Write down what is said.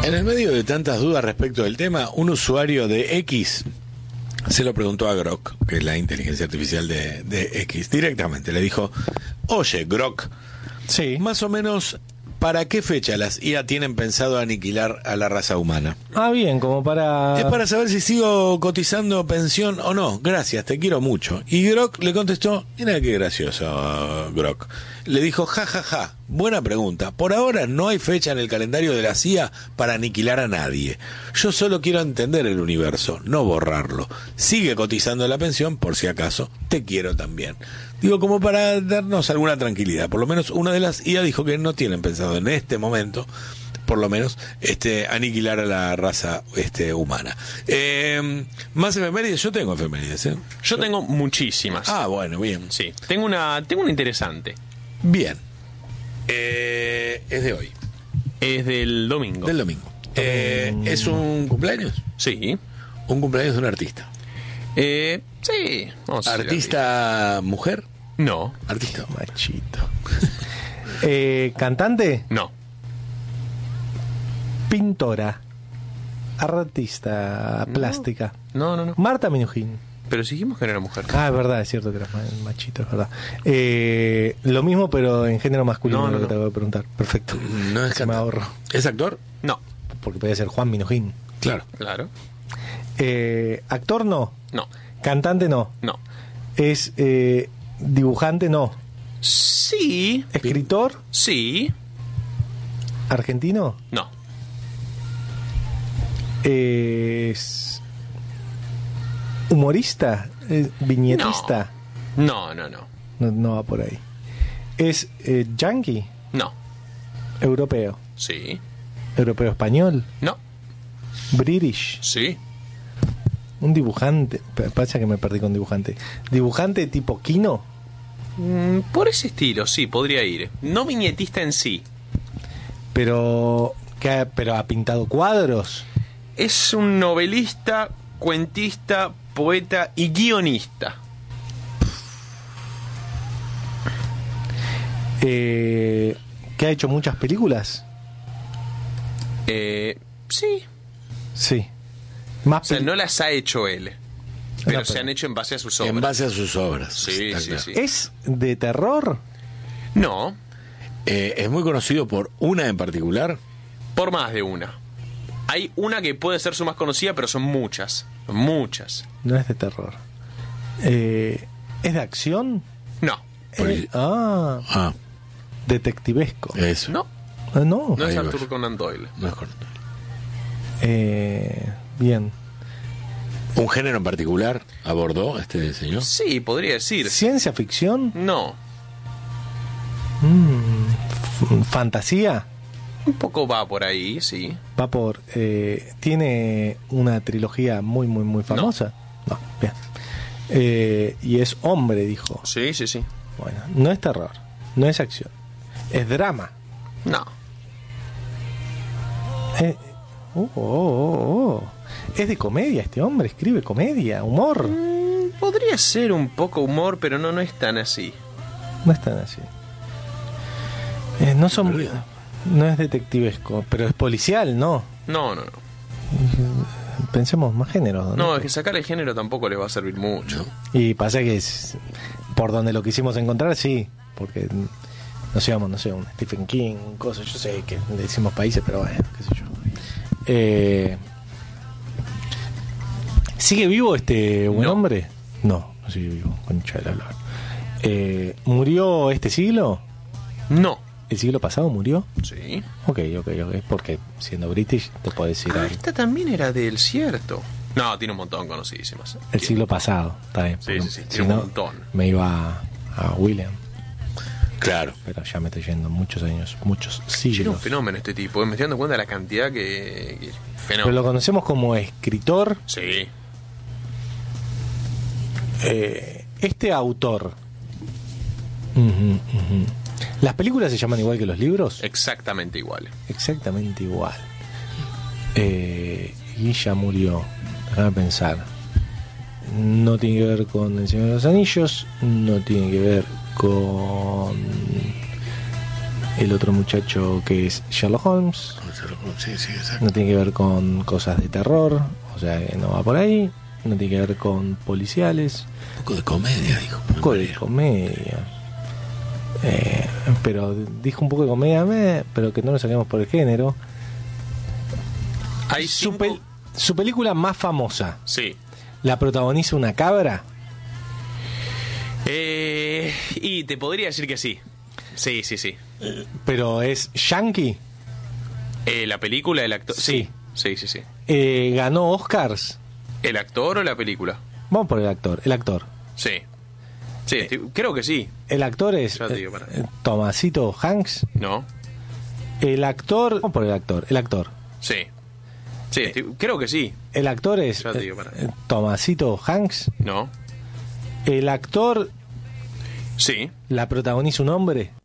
En el medio de tantas dudas respecto del tema, un usuario de X se lo preguntó a Grok, que es la inteligencia artificial de X, directamente. Le dijo: oye, Grok, Sí. más o menos, ¿para qué fecha las IA tienen pensado aniquilar a la raza humana? Ah, bien, como para... Es para saber si sigo cotizando pensión o no. Gracias, te quiero mucho. Y Grok le contestó: mira qué gracioso, Grok. Le dijo: ja, ja, ja, buena pregunta. Por ahora no hay fecha en el calendario de la CIA para aniquilar a nadie. Yo solo quiero entender el universo, no borrarlo. Sigue cotizando la pensión por si acaso. Te quiero también. Digo, como para darnos alguna tranquilidad. Por lo menos una de las IA dijo que no tienen pensado en este momento, por lo menos, aniquilar a la raza humana. Más efemérides. Yo tengo efemérides, ¿eh? Yo tengo muchísimas. Ah, bueno, bien. Sí, tengo una interesante. Bien. Es de hoy. Es del domingo. Del domingo. ¿Es un cumpleaños? Sí. Un cumpleaños de un artista. Sí. Vamos a decir ¿Artista mujer? así. No. Artista. Machito. ¿Cantante? No. Pintora. Artista plástica. No. Marta Minujín. Pero si dijimos que no era mujer. Ah, es verdad, es cierto que eras machito, es verdad. Lo mismo, pero en género masculino, lo que te voy a preguntar. Perfecto. No es Se me cantante. ahorro. ¿Es actor? No. Porque podría ser Juan Minujín. Claro. Claro. Actor no. No. Cantante no. No. Es dibujante no. Sí. Escritor Sí. argentino. No. Es humorista, viñetista. No. No va por ahí. Es yankee, No. europeo, Sí. europeo español, No. british. Sí. Un dibujante. Pasa que me perdí con dibujante. Dibujante tipo Kino. Por ese estilo, sí, podría ir. No viñetista en sí. Pero ha pintado cuadros. Es un novelista, cuentista, poeta y guionista. Que ha hecho muchas películas. Sí. Sí. Más O sea, no las ha hecho él. Pero No, se pero- han hecho en base a sus obras. En base a sus obras. Sí, Está sí, claro. sí. ¿Es de terror? No, Es muy conocido por una en particular. por más de una. Hay una que puede ser su más conocida, pero son muchas. Muchas. No es de terror. ¿Es de acción? No. Ah, Detectivesco. eso. No. No. No es Ahí Arthur vas. Conan Doyle. No es correcto. Bien. ¿Un género en particular abordó este señor? Sí, podría decir. ¿Ciencia ficción? No. ¿Fantasía? Un poco va por ahí, sí. Va por... ¿Tiene una trilogía muy, muy, muy famosa? No, bien. Y es hombre, dijo. Sí. Bueno, no es terror, no es acción. Es drama. No. Es de comedia este hombre, escribe comedia, humor. Podría ser un poco humor, pero no es tan así. No es tan así. No es detectivesco, pero es policial, ¿no? No. Pensemos más géneros. No, es que sacar el género tampoco le va a servir mucho. Y pasa que por donde lo quisimos encontrar, sí. Porque nos íbamos, no sé, un Stephen King, cosas, yo sé que le decimos países, pero bueno, qué sé yo. ¿Sigue vivo este buen No. hombre? No sigue vivo, concha de la lora. ¿Murió este siglo? No. ¿El siglo pasado murió? Sí. Ok, porque siendo british te puedo decir algo. Esta también era del cierto. No, tiene un montón conocidísimas. El siglo pasado, está bien. Sí, porque sí, si tiene un no, montón. me iba a William, Claro. pero ya me estoy yendo muchos años, muchos Era un siglos. fenómeno este tipo, me estoy dando cuenta de la cantidad que Pero fenómeno. lo conocemos como escritor. Sí. Este autor. Ujú. ¿Las películas se llaman igual que los libros? Exactamente igual. Exactamente igual. Y ya murió. Déjame pensar. No tiene que ver con El Señor de los Anillos. No tiene que ver con el otro muchacho que es Sherlock Holmes. Sí, exacto. No tiene que ver con cosas de terror, o sea, que no va por ahí. No tiene que ver con policiales. Un poco de comedia, dijo. Un poco de comedia. Pero dijo un poco de comedia, pero que no lo saquemos por el género. Hay cinco... Su película más famosa, Sí. ¿la protagoniza una cabra? Y te podría decir que sí. Sí. Pero es yankee. La película, el actor. Sí. Sí. Ganó Oscars. ¿El actor o la película? Vamos por el actor. El actor. Sí. Sí, creo que sí. El actor es Ya te digo, pará. Tomasito Hanks. No. El actor. Vamos por el actor. El actor. Sí. Sí, creo que sí. El actor es Ya te digo, pará. Tomasito Hanks. No. El actor Sí. la protagoniza un hombre.